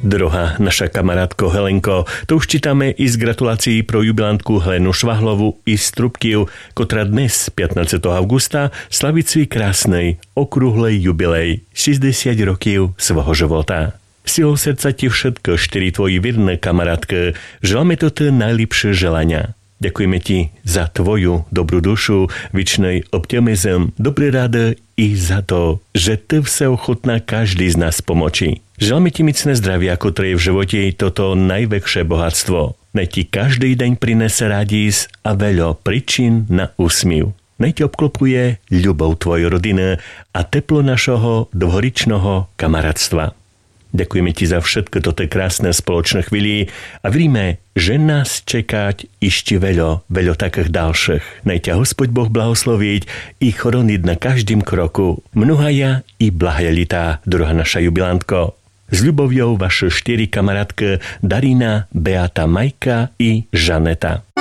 Druhá naša kamarátko Helenko, to už čítame i z gratulácií pro jubilantku Helenu Švahlovu i z Trubkiv, kotra dnes, 15. augusta, slaví svý krásnej, okrúhlej jubilej, 60 rokov svojho života. Silou srdca ti všetko, 4 tvoji virné kamarátke, želáme to tie najlepšie želania. Ďakujeme ti za tvoju dobrú dušu, vičnej optimizm, dobré rady i za to, že ty vse ochotná každý z nás pomoci. Želáme ti micné zdravie, ako to je v živote toto najväčšie bohatstvo. Nech ti každý deň prinese radíc a veľa príčin na úsmiv. Nech ti obklopuje ľubov tvojej rodiny a teplo našho dvoričného kamarátstva. Ďakujeme ti za všetko toto krásne spoločné chvíli a veríme, že nás čekať ešte veľa takých ďalších. Nech ťa Hospod Boh blahosloviť i chroniť na každým kroku. Mnohaja i blahajelitá, druhá naša jubilantko. S ľubovou vaše 4 kamarátky Darina, Beata, Majka i Žaneta.